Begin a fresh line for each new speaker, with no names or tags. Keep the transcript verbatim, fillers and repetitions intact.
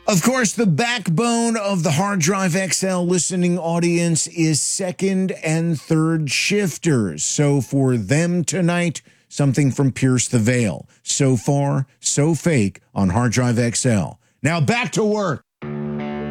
Of course, the backbone of the Hard Drive X L listening audience is second and third shifters. So for them tonight, something from Pierce the Veil. So far, so fake on Hard Drive X L. Now back to work.